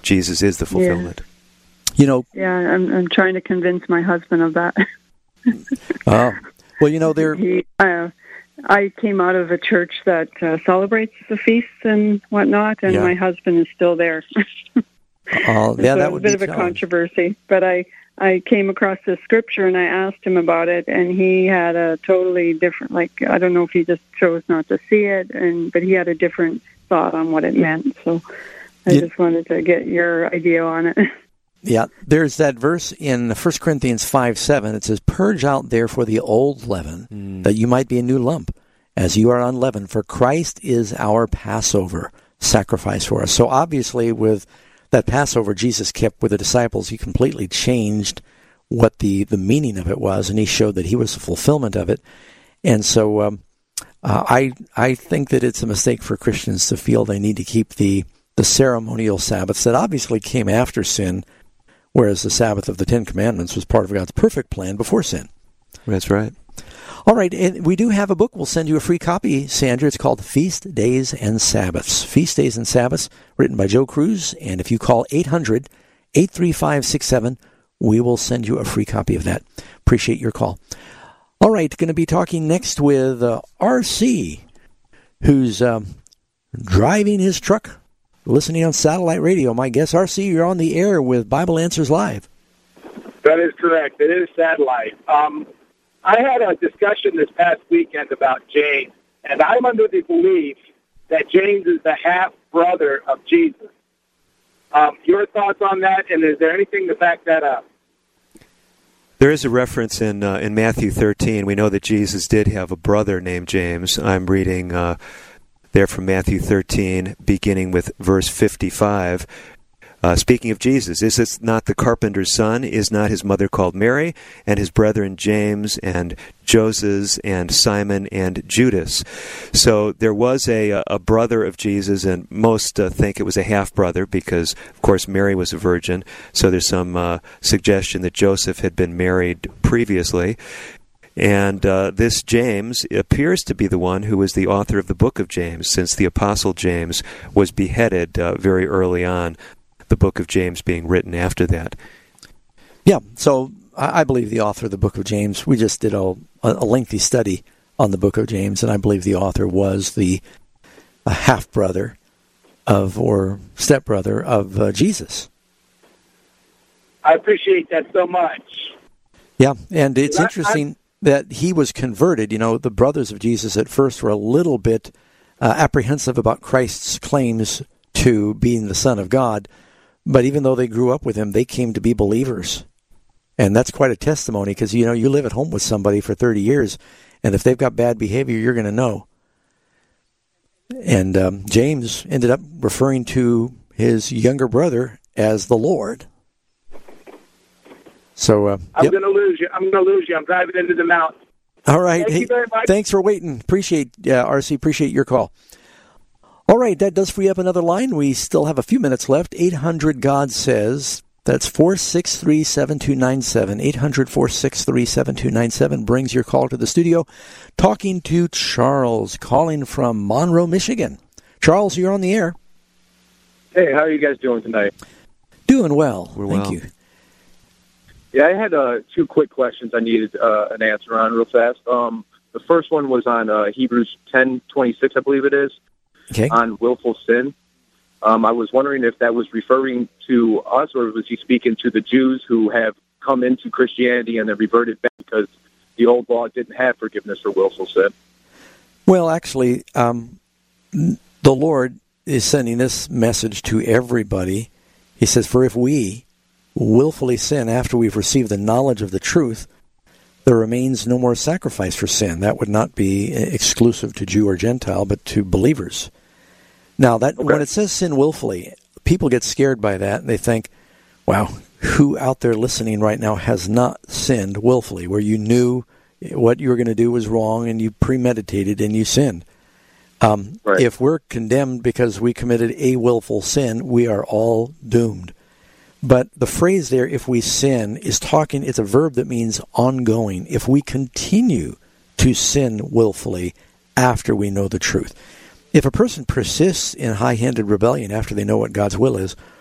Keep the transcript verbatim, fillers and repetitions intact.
Jesus is the fulfillment. Yeah. You know, yeah, I'm I'm trying to convince my husband of that. Oh, well, you know, there. He, uh, I came out of a church that uh, celebrates the feasts and whatnot, and Yeah. my husband is still there. Oh, yeah, so that would it's a bit be of a a challenge. controversy. But I, I came across this scripture and I asked him about it, and he had a totally different. Like, I don't know if he just chose not to see it, and but he had a different thought on what it meant. So I You- just wanted to get your idea on it. Yeah, there's that verse in First Corinthians five seven. It says, "Purge out therefore the old leaven, Mm. that you might be a new lump, as you are unleavened. For Christ is our Passover sacrifice for us." So obviously, with that Passover Jesus kept with the disciples, he completely changed what the, the meaning of it was, and he showed that he was the fulfillment of it. And so um, uh, I I think that it's a mistake for Christians to feel they need to keep the, the ceremonial Sabbaths that obviously came after sin, whereas the Sabbath of the Ten Commandments was part of God's perfect plan before sin. That's right. All right, and we do have a book. We'll send you a free copy, Sandra. It's called Feast Days and Sabbaths. Feast Days and Sabbaths, written by Joe Cruz. And if you call eight hundred, eight three five, six seven, we will send you a free copy of that. Appreciate your call. All right, going to be talking next with uh, R C, who's um, driving his truck, listening on satellite radio. My guess, R C, you're on the air with Bible Answers Live. That is correct. It is satellite. Um, I had a discussion this past weekend about James, and I'm under the belief that James is the half-brother of Jesus. Um, your thoughts on that, and is there anything to back that up? There is a reference in uh, in Matthew thirteen. We know that Jesus did have a brother named James. I'm reading uh, there from Matthew thirteen, beginning with verse fifty-five. Uh, speaking of Jesus, is this not the carpenter's son? Is not his mother called Mary, and his brethren James and Joses and Simon and Judas? So there was a, a brother of Jesus, and most uh, think it was a half-brother because, of course, Mary was a virgin. So there's some uh, suggestion that Joseph had been married previously. And uh, this James appears to be the one who was the author of the book of James, since the Apostle James was beheaded uh, very early on, the book of James being written after that. Yeah, so I believe the author of the book of James, we just did a, a lengthy study on the book of James, and I believe the author was the half-brother of, or stepbrother of uh, Jesus. I appreciate that so much. Yeah, and it's I, interesting I, that he was converted. You know, the brothers of Jesus at first were a little bit uh, apprehensive about Christ's claims to being the Son of God, but even though they grew up with him, they came to be believers. And that's quite a testimony because, you know, you live at home with somebody for thirty years, and if they've got bad behavior, you're going to know. And um, James ended up referring to his younger brother as the Lord. So uh, I'm yep. going to lose you. I'm going to lose you. I'm driving into the mountains. All right. Thank hey, you very much. Thanks for waiting. Appreciate, uh, R C, appreciate your call. All right, that does free up another line. We still have a few minutes left. eight hundred God says. That's four six three, seven two nine seven. eight hundred, four six three, seven two nine seven brings your call to the studio. Talking to Charles, calling from Monroe, Michigan. Charles, you're on the air. Hey, how are you guys doing tonight? Doing well. We're Thank well. you. Yeah, I had uh, two quick questions I needed uh, an answer on real fast. Um, the first one was on uh, Hebrews ten twenty-six, I believe it is. Okay. On willful sin. Um, I was wondering if that was referring to us, or was he speaking to the Jews who have come into Christianity and then reverted back because the old law didn't have forgiveness for willful sin? Well, actually, um, the Lord is sending this message to everybody. He says, for if we willfully sin after we've received the knowledge of the truth, there remains no more sacrifice for sin. That would not be exclusive to Jew or Gentile, but to believers. Now, that okay. when it says sin willfully, people get scared by that, and they think, wow, who out there listening right now has not sinned willfully, where you knew what you were going to do was wrong, and you premeditated, and you sinned? Um, right. If we're condemned because we committed a willful sin, we are all doomed. But the phrase there, if we sin, is talking, it's a verb that means ongoing. If we continue to sin willfully after we know the truth. If a person persists in high-handed rebellion after they know what God's will is,